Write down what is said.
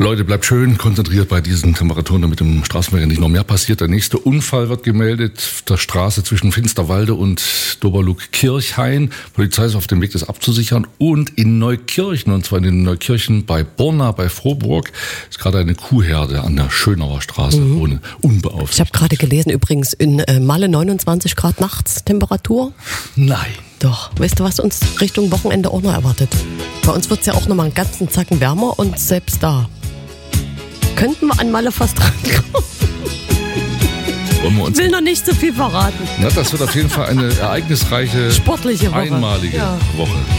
Leute, bleibt schön konzentriert bei diesen Temperaturen, damit im Straßenverkehr nicht noch mehr passiert. Der nächste Unfall wird gemeldet auf der Straße zwischen Finsterwalde und Doberlug-Kirchhain. Polizei ist auf dem Weg, das abzusichern. Und in Neukirchen, und zwar in Neukirchen bei Borna, bei Frohburg, ist gerade eine Kuhherde an der Schönauer Straße ohne unbeaufsichtigt. Ich habe gerade gelesen, übrigens in Malle 29 Grad nachts Temperatur. Nein. Doch, weißt du, was uns Richtung Wochenende auch noch erwartet? Bei uns wird es ja auch noch mal einen ganzen Zacken wärmer und selbst da könnten wir an Malle fast rankommen. Ich will noch nicht so viel verraten. Na, das wird auf jeden Fall eine ereignisreiche, sportliche Woche. einmalige Woche.